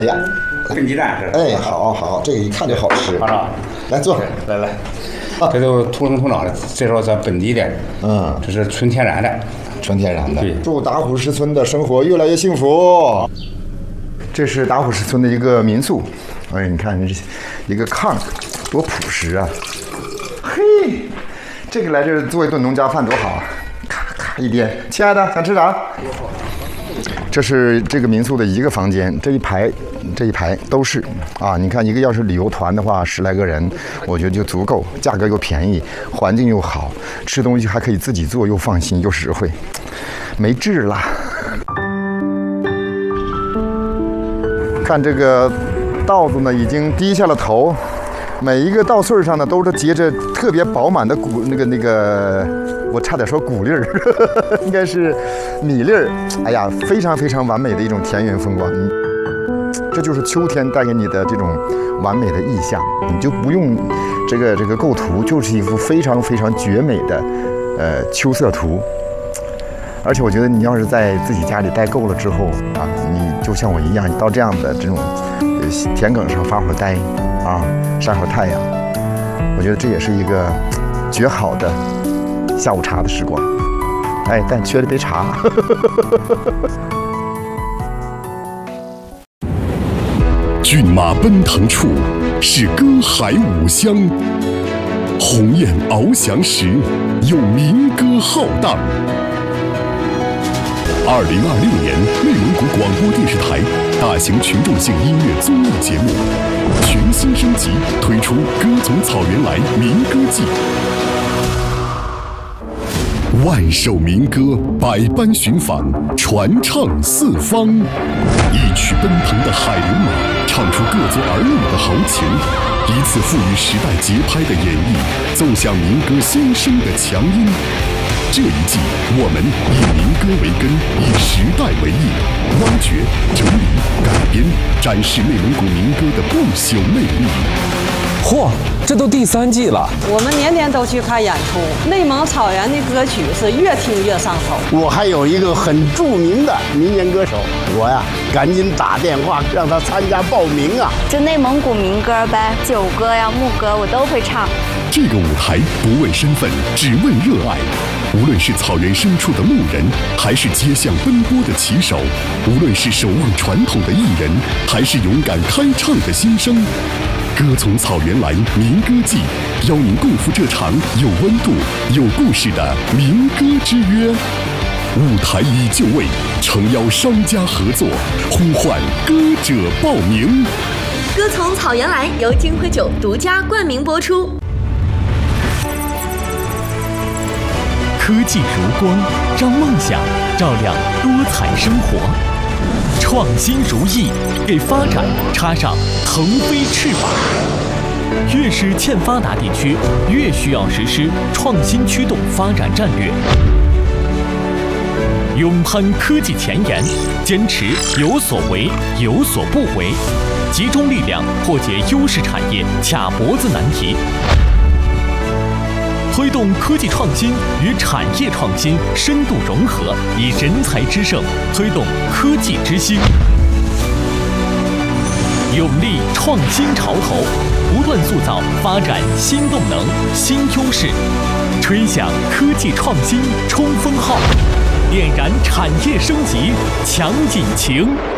哎呀， 炖鸡蛋是。 哎，好，这个一看就好吃。来坐， 来，这都土生土长的，介绍咱本地的。这是纯天然的。对， 祝打虎石村的生活越来越幸福。这是打虎石村的一个民宿，哎，你看这一个炕，多朴实啊！嘿，这个来这做一顿农家饭多好啊！咔一颠，亲爱的想吃啥？这是这个民宿的一个房间，这一排都是啊！你看，一个要是旅游团的话，10来个人，我觉得就足够，价格又便宜，环境又好，吃东西还可以自己做，又放心又实惠，没治了。看这个稻子呢，已经低下了头，每一个稻穗上呢都是结着特别饱满的那个。我差点说谷粒儿，应该是米粒儿。哎呀，非常非常完美的一种田园风光。这就是秋天带给你的这种完美的意象，你就不用这个构图，就是一幅非常非常绝美的秋色图。而且我觉得你要是在自己家里待够了之后啊，你就像我一样，到这样的这种田埂上发会儿呆啊，晒会儿太阳，我觉得这也是一个绝好的下午茶的时光。哎，但缺了杯茶。 骏马奔腾处是歌海五乡，鸿雁翱翔时有民歌浩荡。2026年，内蒙古广播电视台大型群众性音乐综艺节目全新升级，推出《歌从草原来民歌季》。万首民歌，百般寻访，传唱四方。一曲奔腾的海流马，唱出各族儿女的豪情。一次赋予时代节拍的演绎，奏响民歌先声的强音。这一季，我们以民歌为根，以时代为翼，挖掘、整理、改编，展示内蒙古民歌的不朽魅力。 嚯，这都第3季了！ 我们年年都去看演出，内蒙草原的歌曲是越听越上头。 我还有一个很著名的民间歌手，我呀赶紧打电话让他参加报名啊！ 就内蒙古民歌呗，酒歌呀、牧歌我都会唱。 这个舞台不问身份，只问热爱。无论是草原深处的牧人，还是街巷奔波的骑手；无论是守望传统的艺人，还是勇敢开唱的新生。歌从草原来民歌季，邀您共赴这场有温度、有故事的民歌之约。舞台已就位，诚邀商家合作，呼唤歌者报名。 歌从草原来由金辉酒独家冠名播出。 科技如光，让梦想照亮多彩生活；创新如翼，给发展插上腾飞翅膀。越是欠发达地区，越需要实施创新驱动发展战略。勇攀科技前沿，坚持有所为有所不为，集中力量破解优势产业卡脖子难题。推动科技创新与产业创新深度融合，以人才之盛推动科技之星，勇立创新潮头，不断塑造发展新动能、新优势，吹响科技创新冲锋号，点燃产业升级强引擎。